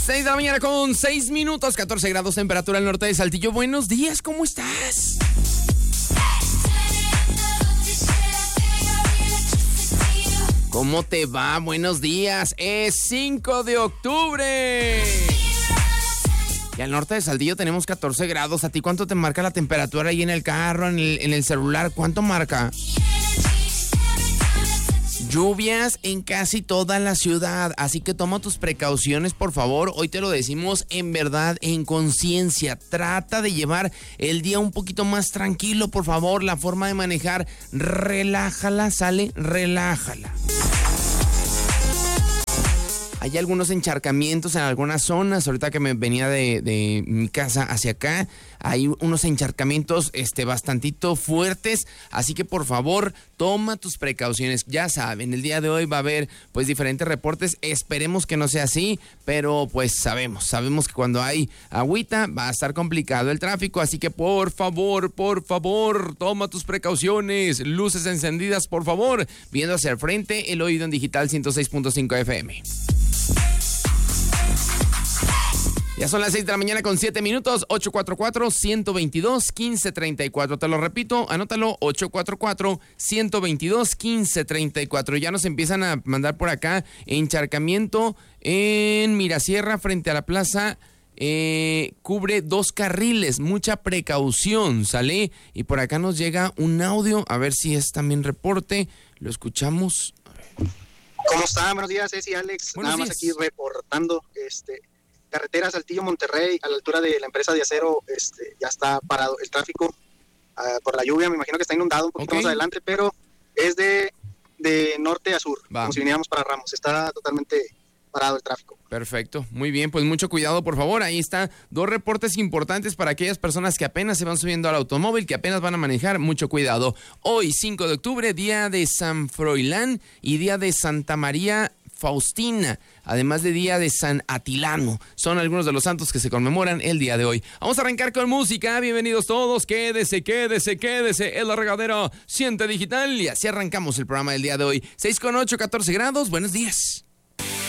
6 de la mañana con 6 minutos, 14 grados temperatura al norte de Saltillo. Buenos días, ¿cómo estás? ¿Cómo te va? Buenos días. Es 5 de octubre. Y al norte de Saltillo tenemos 14 grados. ¿A ti cuánto te marca la temperatura ahí en el carro, en el celular? ¿Cuánto marca? Lluvias en casi toda la ciudad, así que toma tus precauciones, por favor. Hoy te lo decimos en verdad, en conciencia. Trata de llevar el día un poquito más tranquilo, por favor. La forma de manejar, relájala, relájala. Hay algunos encharcamientos en algunas zonas. Ahorita que me venía de mi casa hacia acá, hay unos encharcamientos bastantito fuertes. Así que por favor, toma tus precauciones. Ya saben, el día de hoy va a haber pues diferentes reportes. Esperemos que no sea así, pero pues sabemos que cuando hay agüita va a estar complicado el tráfico. Así que por favor, toma tus precauciones. Luces encendidas, por favor. Viendo hacia el frente, el oído en digital 106.5 FM. Ya son las 6 de la mañana con 7 minutos, 844-122-1534. Te lo repito, anótalo, 844-122-1534. Ya nos empiezan a mandar por acá encharcamiento en Mirasierra frente a la plaza. Cubre 2 carriles, mucha precaución, ¿sale? Y por acá nos llega un audio, a ver si es también reporte. Lo escuchamos. A ver. ¿Cómo está? Buenos días, Ceci, Alex. Buenos Nada días. más aquí reportando, carretera Saltillo-Monterrey, a la altura de la empresa de acero, ya está parado el tráfico por la lluvia. Me imagino que está inundado un poquito más adelante, pero es de norte a sur, como si viniéramos para Ramos. Está totalmente parado el tráfico. Perfecto, muy bien, pues mucho cuidado, por favor. Ahí está, 2 reportes importantes para aquellas personas que apenas se van subiendo al automóvil, que apenas van a manejar. Mucho cuidado. Hoy, 5 de octubre, día de San Froilán y día de Santa María Faustina, además de día de San Atilano. Son algunos de los santos que se conmemoran el día de hoy. Vamos a arrancar con música. Bienvenidos todos. Quédese. Es la regadera Siente Digital. Y así arrancamos el programa del día de hoy. 6:08, 14 grados. Buenos días.